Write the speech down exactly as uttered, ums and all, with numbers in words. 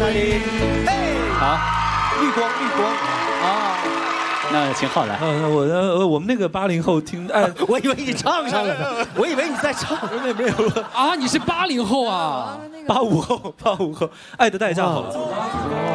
哪里？嘿， 好， 绿光绿光啊！ 那秦昊来。 呃，我的我们那个八零后听，哎， 我以为你唱上了呢，我以为你在唱， 没有没有了啊，你是八零后啊？ 八五后，八五后，爱的代价好。